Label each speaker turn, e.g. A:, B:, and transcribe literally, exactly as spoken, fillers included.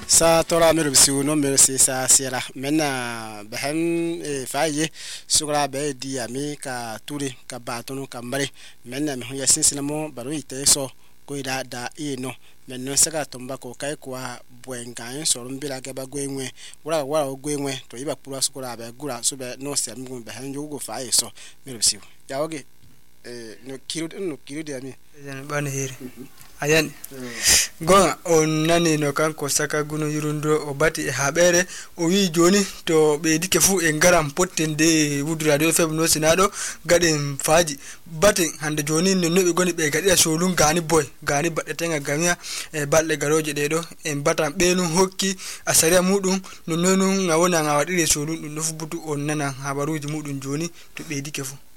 A: sa tora mer bisiu no mer se sa sera mena behem e faye sugura be di ami ka turi ka batunu ka mare mena me ya sinsinamo baro ite so ko ida da ino menno saka tomba ko kai kwa bwengan so rumbira ga bagwenwe wura wura ogwenwe to iba pura sugura be gura so be no se mi behem jogo faye so mer bisiu ya oge e no kilo no kilo de ami
B: jan ban here ayan go on nani no kanko saka gunu yurundo o bati e habere o wi joni to be dike fu e ngaram pottende wudu radio feb no sinado gaden faji bati hande joni no no be goni be gadi solun gani boy gani badde tenga gamia e balle garoje de do en batam benu hokki asariya mudum no nonu ngawona ngawadire solun dum no fu butu on nana habaruji mudum joni to be dike fu